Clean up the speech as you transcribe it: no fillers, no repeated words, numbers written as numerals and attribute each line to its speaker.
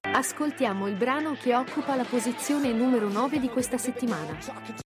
Speaker 1: Ascoltiamo il brano che occupa la posizione numero 9 di questa settimana.